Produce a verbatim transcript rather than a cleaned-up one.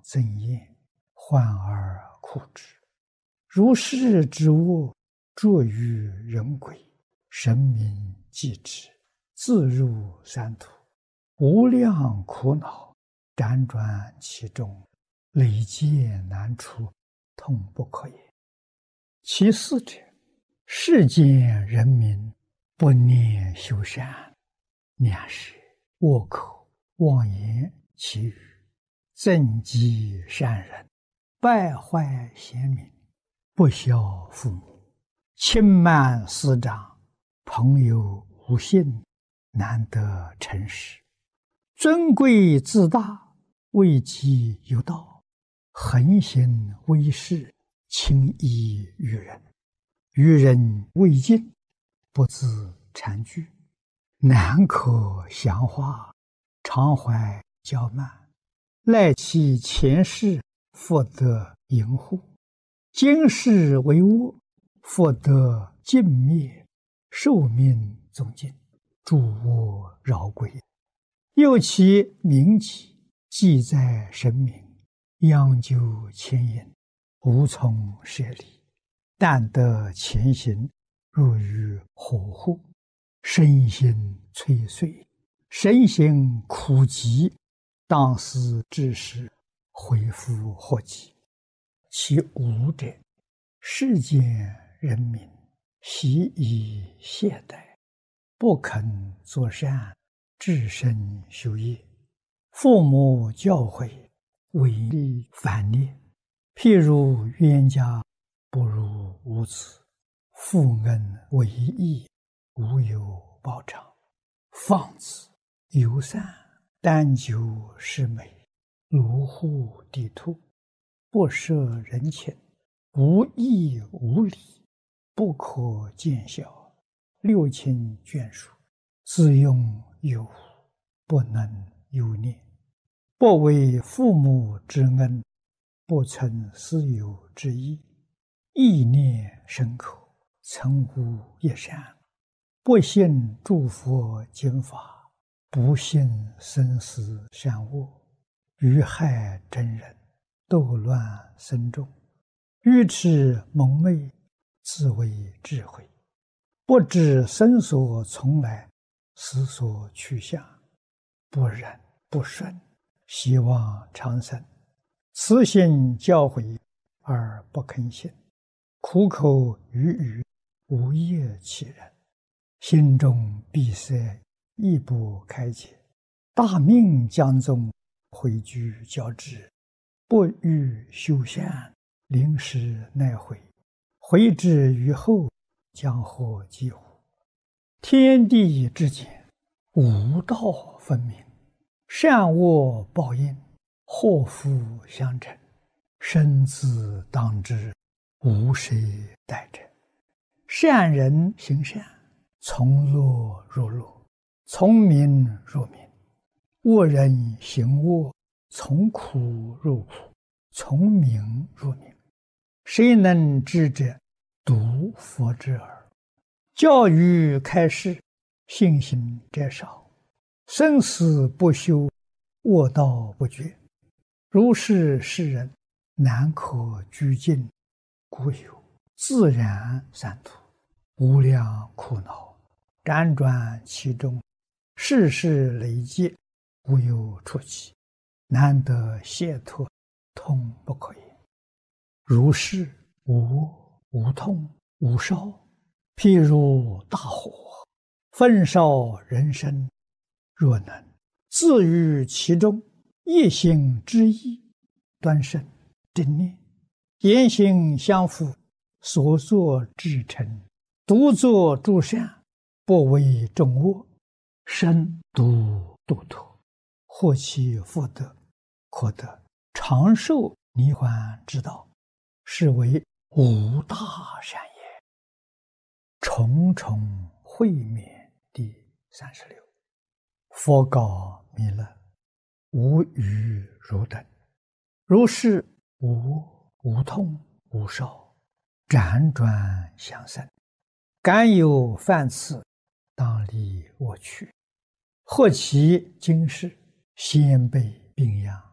憎厌，患而苦之。如是之恶，著于人鬼，神明继之，自入三途，无量苦恼，辗转其中，累劫难出，痛不可言。其四者，世间人民不念修善，两舌恶口妄言其语，憎嫉善人，败坏贤明，不孝父母，轻慢师长，朋友无信，难得诚实，尊贵自大，位极有道，横行威势，轻易于人，于人未尽，不自惭惧，难可详化，常怀骄慢，赖其前世，复得淫护，今世为恶，复得尽灭，寿命终尽，诸恶饶归。又其名己，记在神明，央究牵引，无从舍离，但得前行，入于火户，身心摧碎，身心苦极，当思至时，恢复祸及。其五者，世间人民习以懈怠，不肯作善，至身修业，父母教诲，违逆反逆，譬如冤家不如无子，父恩为义，无有报偿，放子游散，单求是美，卢户地兔，不摄人情，无义无礼，不可见效，六亲眷属，自用有无，不能有念，不为父母之恩，不存私有之意，意念深刻，曾无一善，不信诸佛经法，不信生死善恶，于害真人，斗乱僧众，愚痴蒙昧，自为智慧，不知生所从来，死所去向，不忍不顺，希望长生，慈心教诲而不肯信，苦口语语，无业其人，心中闭塞，亦不开解，大命将终，毁居交织，不欲修善，临时奈悔，悔之于后，将获几乎？天地之间，无道分明，善恶报应，祸福相承，生自当之，无谁代者。善人行善，从乐入乐，从名入名；恶人行恶，从苦入苦，从名入名。谁能知者？独佛之耳。教育开示，信行者少，生死不休，恶道不绝。如是世人，难可居尽，故有自然三途，无量苦恼，辗转其中，世事累劫，无有出期，难得解脱，痛不可言。如是无恶无痛无烧，譬如大火，焚烧人生，若能自于其中，一心之意，端慎正念，言行相符，所作至诚，独作诸善，不为众恶，身独度脱，获其福德，可得长寿离患之道，是为无大善也。重重会面第三十六。佛告弥勒：无余如等，如是无无痛无烧，辗转相生，敢有犯次，当离我去。或其今世，先辈病殃，